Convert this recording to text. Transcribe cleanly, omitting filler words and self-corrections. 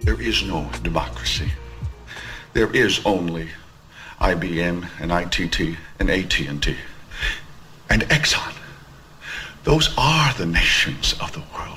There is no democracy. There is only IBM and ITT and AT&T and Exxon. Those are the nations of the world.